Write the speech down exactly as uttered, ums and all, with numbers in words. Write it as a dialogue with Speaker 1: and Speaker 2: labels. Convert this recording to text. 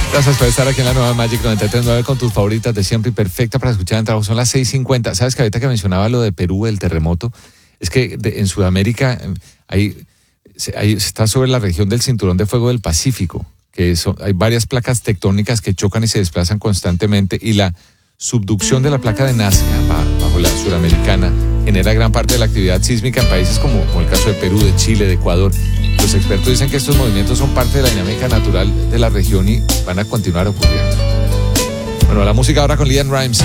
Speaker 1: Gracias por estar aquí en la nueva Magic noventa y tres punto nueve con tus favoritas de siempre y perfecta para escuchar en trabajo. Son las seis cincuenta. ¿Sabes que ahorita que mencionaba lo de Perú, el terremoto? Es que de, en Sudamérica hay, hay, está sobre la región del Cinturón de Fuego del Pacífico, que son, hay varias placas tectónicas que chocan y se desplazan constantemente, y la subducción de la placa de Nazca bajo la suramericana genera gran parte de la actividad sísmica en países como, como el caso de Perú, de Chile, de Ecuador. Los expertos dicen que estos movimientos son parte de la dinámica natural de la región y van a continuar ocurriendo. Bueno, la música ahora con Leanne Rimes.